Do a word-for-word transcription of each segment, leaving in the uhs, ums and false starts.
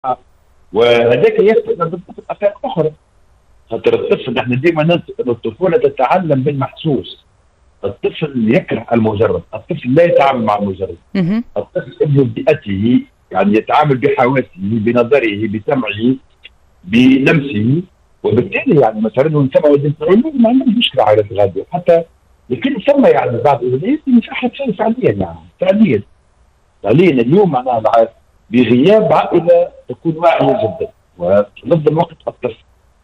وهذاك يفتح بالطفل افاق اخرى. خاطر الطفل احنا ديما ننسى ان الطفوله تتعلم بالمحسوس. الطفل يكره المجرد، الطفل لا يتعامل مع المجرد. الطفل ابن بيئته، يعني يتعامل بحواسه، بنظره، بسمعه، بلمسه، وبالتالي يعني مثلا نسمع ما عندهمش مشكله على الغادي حتى، لكن ثم يعني بعض الولاد مش احد شيء فعليا، يعني فعليا فعليا اليوم معناها بغياب عائله تكون واعيه جدا وفي نفس الوقت الطفل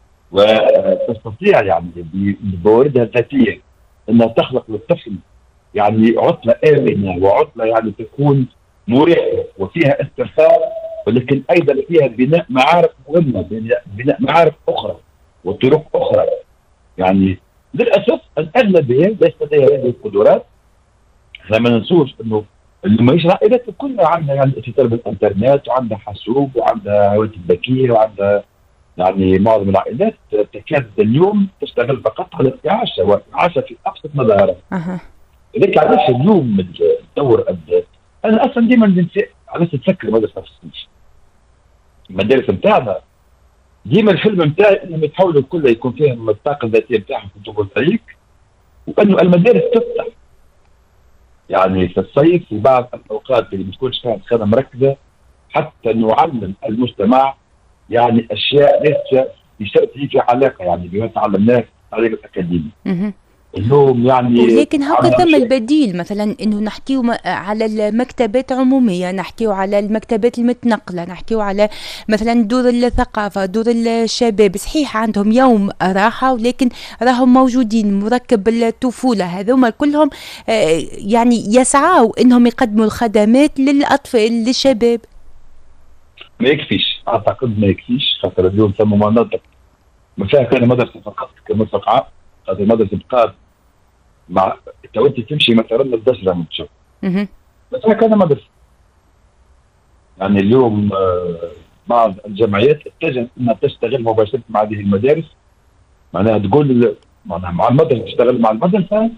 وتستطيع يعني بمواردها الذاتيه انها تخلق للطفل يعني عطله امنه وعطله يعني تكون مريحه وفيها استرخاء، ولكن ايضا فيها بناء معارف مهمه، بناء معارف اخرى وطرق اخرى. يعني للاسف الاغلبيه ليس لديها هذه القدرات. احنا ما ننسوش انه لما يجي عائلات كلها عندها يعني اتصال بالانترنت وعندها حاسوب وعندها هواتف ذكيه وعندها يعني معظم العائلات تكاد اليوم تشتغل فقط على الإعاشة، والإعاشة في أبسط مظاهرها. أه. لذلك علاش اليوم الدور أبدا. أنا أصلا ديما ننسى علاش نتفكر مدرسة في الصيف. المدارس نتاعنا ديما الحلم نتاعي انهم يتحولوا الكل يكون فيهم الطاقة الذاتية نتاعهم في الفوتوفولتايك، وأنه المدارس تفتح يعني في الصيف في بعض الأوقات اللي ما تكونش فيها خدمة مركزة حتى نعلم المجتمع يعني اشياء ليس بشرط في علاقه يعني بما تعلمناه في التعليم الاكاديمي. اليوم يعني ولكن هكا ثم البديل مثلا انه نحكيو على المكتبات عموميه، نحكيو على المكتبات المتنقله، نحكيو على مثلا دور الثقافه، دور الشباب. صحيح عندهم يوم راحه ولكن راهم موجودين. مركب الطفوله هذوما كلهم يعني يسعوا انهم يقدموا الخدمات للاطفال للشباب. ما يكفيش، اعتقد ما يكفيش. خاطر اليوم ثم مناطق ما فيها كان مدرسه فقط كمستقعة. خاطر المدرسه بقات مع تو انت تمشي مثلا للدشره من تشوف ما فيها كان مدرسه. يعني اليوم بعض الجمعيات اتجهت انها تشتغل مباشره مع هذه المدارس، معناها تقول معناها مع المدرسه تشتغل مع المدرسه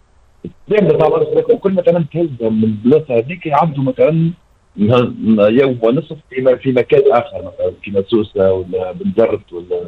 كل مثلا تهز من البلاصه هذيك يعدوا مثلا يوم ونصف في في مكان اخر مثلا في مسوسه ولا بنزرت ولا،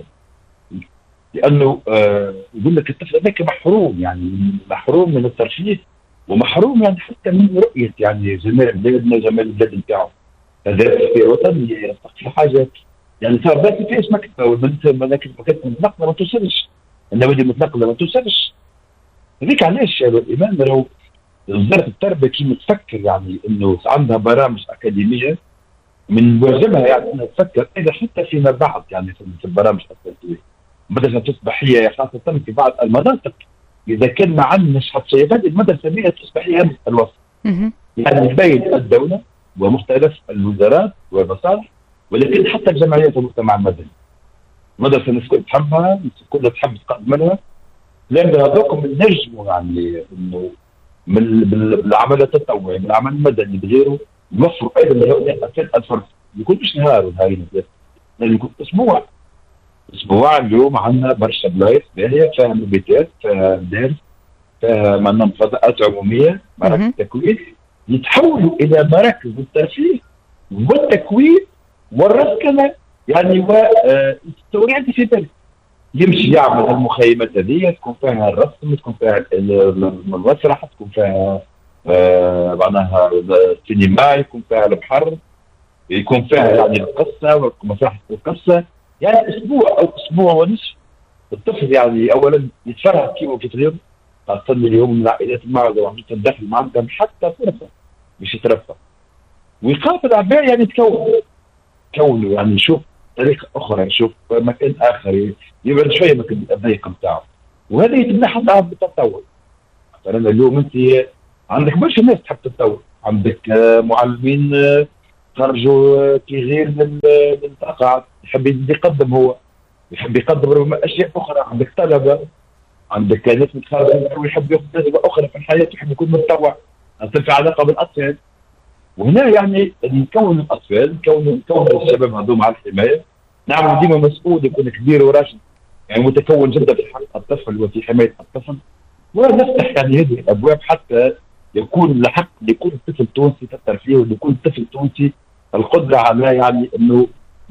لانه آه يقول لك الطفل هذاك محروم، يعني محروم من الترفيه ومحروم يعني حتى من رؤيه يعني جمال بلادنا جمال البلاد نتاعو. هذا تفكير وطني يرفق في حاجات يعني صار بس فيش مكتبه والبنت مكتبه متنقله ما توصلش، النوادي متنقله ما توصلش. هذيك علاش يا الامام لو وزارة التربية كي تفكر يعني انه عندها برامج اكاديمية من واجبها يعني انها تفكر اذا حتى فيما بعد يعني في البرامج الاساسية مدرسة تصبح هي خاصة في بعض المناطق اذا كان ما عندناش حتى هذه المدرسة هي تصبح هي الوسط. يعني بين الدولة ومختلف الوزارات والمصالح، ولكن حتى الجمعيات والمجتمع المدني مدرسة الناس كلها تحبها، الناس كلها تحب تقدم منها، لان هذوكم نجموا يعني انه من بالعمل التطوعي بالعمل المدني بغيره يوفروا ايضا لهؤلاء الفرد. يكون مش نهار وهاي لازم يكون اسبوع. اسبوع اليوم عندنا برشا بلايص باهيه فيها مبيتات فيها مدارس فيها معنا فضاءات عموميه مراكز تكوين يتحولوا الى مراكز للترفيه والتكوين والرسكنه يعني والتوريع في بالك. يمشي يعمل المخيمات هذه تكون فيها الرسم، تكون فيها المسرح، تكون فيها آه معناها السينما، يكون فيها البحر، يكون فيها يعني القصه ومسرح القصه. يعني اسبوع او اسبوع ونصف الطفل يعني اولا يتفرغ كيما في اليوم، خاصه اليوم العائلات المعرضه وعندها الدخل ما عندهم حتى فرصه باش يترفه ويقابل عباية يعني تكون كونه يعني يشوف طريقه اخرى، يشوف مكان اخر، يبعد شويه من الضيق نتاعو. وهذا يتمنح معاه بالتطور. مثلا اليوم انت عندك برشا ناس تحب تتطور، عندك معلمين خرجوا كي غير من التقاعد يحب يقدم، هو يحب يقدم اشياء اخرى. عندك طلبه، عندك ناس متخرجين ويحب ياخذ تجربه اخرى في الحياه، يحب يكون متطوع في علاقه بالاطفال. وهنا يعني نكون الاطفال نكون نكون الشباب هذوما على الحمايه، نعمل ديما مسؤول يكون كبير وراشد يعني متكون جدا في حق الطفل وفي حمايه الطفل، ونفتح يعني هذه الابواب حتى يكون لحق لكل طفل تونسي في الترفيه ولكل طفل تونسي القدره على يعني انه